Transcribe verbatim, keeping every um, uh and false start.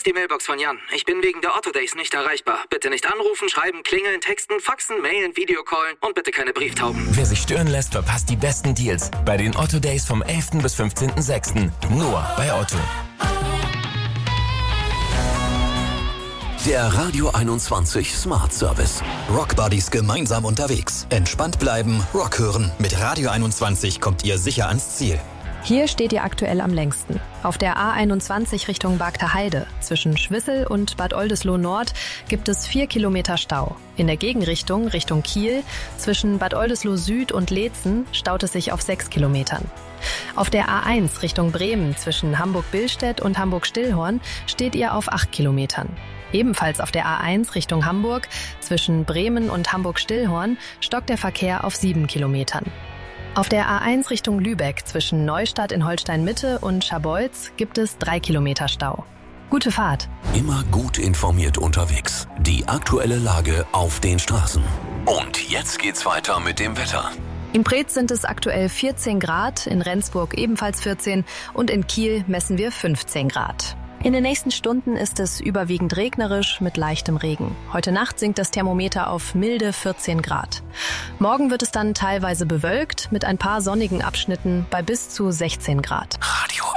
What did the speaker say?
ist die Mailbox von Jan. Ich bin wegen der Otto Days nicht erreichbar. Bitte nicht anrufen, schreiben, klingeln, texten, faxen, mailen, Videocallen und bitte keine Brieftauben. Wer sich stören lässt, verpasst die besten Deals bei den Otto Days vom elften bis fünfzehnten sechsten Nur bei Otto. Der Radio einundzwanzig Smart Service. Rock Buddies gemeinsam unterwegs. Entspannt bleiben, Rock hören. Mit Radio einundzwanzig kommt ihr sicher ans Ziel. Hier steht ihr aktuell am längsten. Auf der A einundzwanzig Richtung Bagter Heide. Zwischen Schwissel und Bad Oldesloe Nord gibt es vier Kilometer Stau. In der Gegenrichtung, Richtung Kiel, zwischen Bad Oldesloe Süd und Leetzen staut es sich auf sechs Kilometern. Auf der A eins Richtung Bremen zwischen Hamburg-Billstedt und Hamburg-Stillhorn steht ihr auf acht Kilometern. Ebenfalls auf der A eins Richtung Hamburg zwischen Bremen und Hamburg-Stillhorn stockt der Verkehr auf sieben Kilometern. Auf der A eins Richtung Lübeck zwischen Neustadt in Holstein-Mitte und Scharbeutz gibt es drei Kilometer Stau. Gute Fahrt! Immer gut informiert unterwegs. Die aktuelle Lage auf den Straßen. Und jetzt geht's weiter mit dem Wetter. In Preetz sind es aktuell vierzehn Grad, in Rendsburg ebenfalls vierzehn und in Kiel messen wir fünfzehn Grad. In den nächsten Stunden ist es überwiegend regnerisch mit leichtem Regen. Heute Nacht sinkt das Thermometer auf milde vierzehn Grad. Morgen wird es dann teilweise bewölkt mit ein paar sonnigen Abschnitten bei bis zu sechzehn Grad. Radio